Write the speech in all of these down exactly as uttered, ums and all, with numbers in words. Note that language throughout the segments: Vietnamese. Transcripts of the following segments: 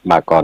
mà còn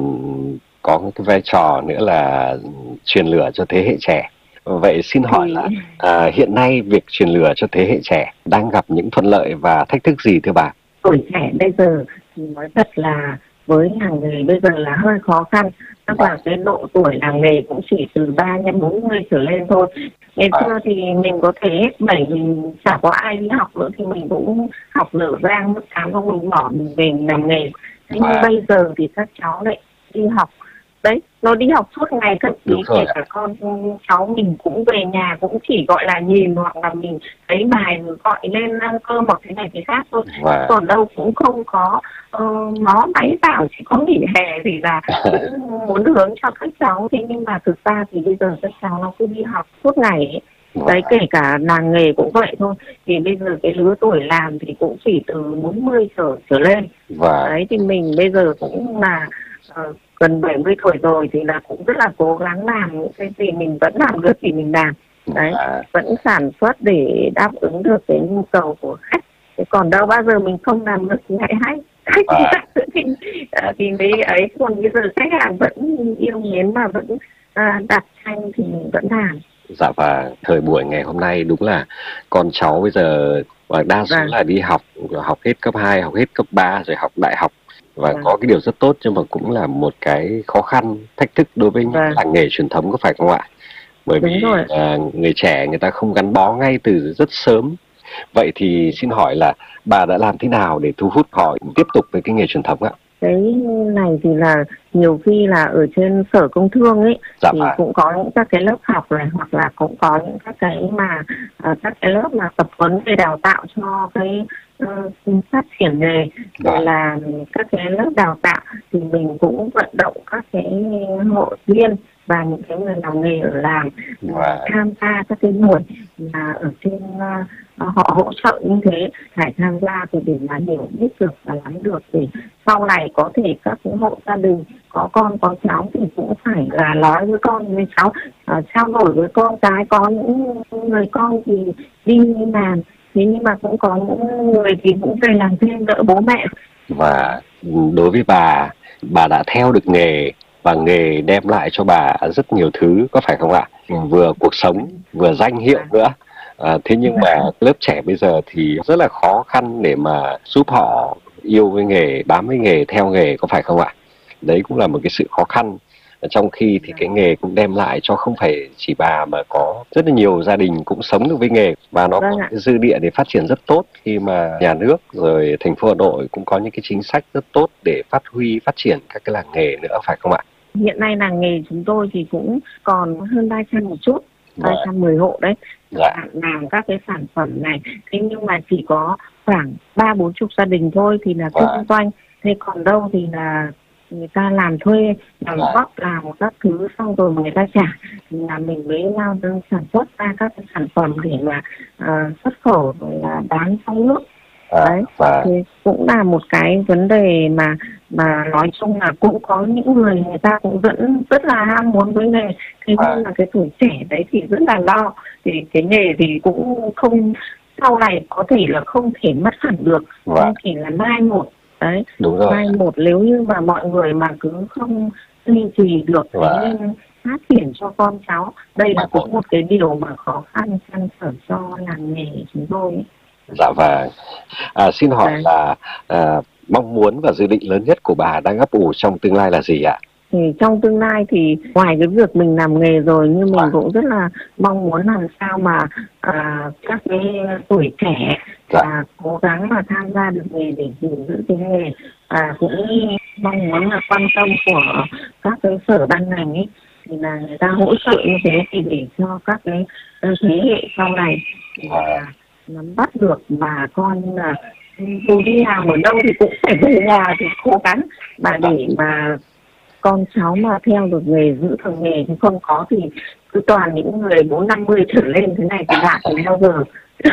có cái vai trò nữa là truyền lửa cho thế hệ trẻ. Vậy xin hỏi Thì là à, hiện nay việc truyền lửa cho thế hệ trẻ đang gặp những thuận lợi và thách thức gì thưa bà? tuổi trẻ bây giờ thì nói thật là với làng nghề bây giờ là hơi khó khăn, tức Vâng, là cái độ tuổi làng nghề cũng chỉ từ ba nhân bốn mươi trở lên thôi. Ngày vâng, xưa thì mình có thể hết bảy mình chả có ai đi học nữa thì mình cũng học dở dang mất tám không mình bỏ mình về mình làm nghề. Thế nhưng vâng, bây giờ thì các cháu lại đi học, đấy nó đi học suốt ngày, thậm đúng chí kể rồi ạ. cả con cháu mình cũng về nhà cũng chỉ gọi là nhìn hoặc là mình thấy bài rồi gọi lên ăn cơm hoặc thế này thế khác thôi, Và còn đâu cũng không có uh, mó máy vào, chỉ có nghỉ hè thì là cũng muốn hướng cho các cháu. Thế nhưng mà thực ra thì bây giờ các cháu nó cứ đi học suốt ngày ấy. Đấy, và kể cả làng nghề cũng vậy thôi, thì bây giờ cái lứa tuổi làm thì cũng chỉ từ bốn mươi trở trở lên. và Đấy thì mình bây giờ cũng là uh, gần bảy mươi tuổi rồi thì là cũng rất là cố gắng làm những cái gì mình vẫn làm được thì mình làm. Đấy, và vẫn sản xuất để đáp ứng được cái nhu cầu của khách. Thế còn đâu bao giờ mình không làm được thì hãy hay khách và thì, thì mới ấy, còn bây giờ khách hàng vẫn yêu mến mà vẫn à, đặt tranh thì mình vẫn làm. dạ, và thời buổi ngày hôm nay đúng là con cháu bây giờ và đa số Vâng, là đi học, học hết cấp hai, học hết cấp ba rồi học đại học, và vâng, có cái điều rất tốt nhưng mà cũng là một cái khó khăn, thách thức đối với những cái vâng, làng nghề truyền thống, có phải không ạ? Bởi đúng vì rồi. à, người trẻ người ta không gắn bó ngay từ rất sớm. Vậy thì xin hỏi là bà đã làm thế nào để thu hút họ tiếp tục với cái nghề truyền thống ạ? Cái này thì là nhiều khi là ở trên sở công thương ấy Dạ thì vâng, cũng có những các cái lớp học này, hoặc là cũng có những các cái mà uh, các cái lớp mà tập huấn về đào tạo cho cái uh, phát triển nghề, rồi vâng, là các cái lớp đào tạo thì mình cũng vận động các cái hội viên và những cái người làm nghề ở làng và tham gia các cái buổi mà ở trên uh, họ hỗ trợ như thế, phải tham gia thì để mà hiểu biết được và nắm được, để sau này có thể các cái hộ gia đình có con có cháu thì cũng phải là nói với con với cháu, uh, trao đổi với con cái. Có những người con thì đi làm, thế nhưng mà cũng có những người thì cũng về làm thêm đỡ bố mẹ. và đối với bà bà đã theo được nghề và nghề đem lại cho bà rất nhiều thứ, có phải không ạ? Vừa cuộc sống vừa danh hiệu nữa. À, thế nhưng mà lớp trẻ bây giờ thì rất là khó khăn để mà giúp họ yêu với nghề, bám với nghề, theo nghề, có phải không ạ? Đấy cũng là một cái sự khó khăn. Trong khi thì cái nghề cũng đem lại cho không phải chỉ bà mà có rất là nhiều gia đình cũng sống được với nghề, và nó có Vâng ạ. cái dư địa để phát triển rất tốt, khi mà nhà nước rồi thành phố Hà Nội cũng có những cái chính sách rất tốt để phát huy phát triển các cái làng nghề nữa, phải không ạ? Hiện nay làng nghề chúng tôi thì cũng còn hơn ba trăm một chút, ba Dạ, trăm mười hộ đấy, dạ, bạn làm các cái sản phẩm này. Thế nhưng mà chỉ có khoảng ba bốn chục gia đình thôi thì là kinh và doanh. Thế còn đâu thì là người ta làm thuê, làm dạ, góp, làm các thứ xong rồi mà người ta trả, thì là mình mới lao đơn sản xuất ra các cái sản phẩm để mà uh, xuất khẩu rồi là bán trong nước. à, Đấy, và thì cũng là một cái vấn đề mà mà nói chung là cũng có những người người ta cũng vẫn rất là ham muốn với nghề. Thế và nhưng mà cái tuổi trẻ đấy thì rất là lo, thì cái nghề thì cũng không, sau này có thể là không thể mất hẳn được, và nhưng chỉ là mai một. Đấy, đúng rồi, mai một nếu như mà mọi người mà cứ không duy trì được cái và phát triển cho con cháu, đây là mai một. cũng một cái điều mà khó khăn trăn trở cho làng nghề chúng tôi ấy. Dạ, và à, xin hỏi Đấy. là à, mong muốn và dự định lớn nhất của bà đang ấp ủ trong tương lai là gì ạ? Thì trong tương lai thì ngoài cái việc mình làm nghề rồi, nhưng mình cũng rất là mong muốn làm sao mà à, các cái tuổi trẻ Dạ, à, cố gắng mà tham gia được nghề để gìn giữ cái nghề. À, cũng mong muốn là quan tâm của các cái sở ban ngành ấy thì là người ta hỗ trợ như thế, thì để cho các cái thế hệ sau này và là nắm bắt được, bà con là dù đi làm ở đâu thì cũng phải về nhà thì cố gắng mà để mà con cháu mà theo được nghề, giữ được nghề, chứ không có thì cứ toàn những người bốn năm mươi trở lên thế này thì đạt đến bao giờ.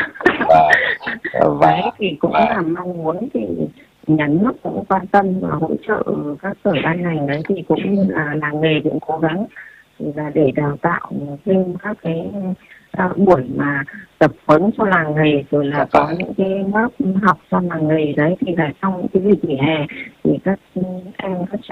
và Đấy và thì cũng và là mong muốn thì nhà nước cũng quan tâm và hỗ trợ các sở ban ngành đấy, thì cũng như là làng nghề cũng cố gắng thì là để đào tạo thêm các cái uh, buổi mà tập huấn cho làng nghề, rồi là có và những cái lớp học cho làng nghề đấy, thì là trong những cái dịp nghỉ hè thì các em các cháu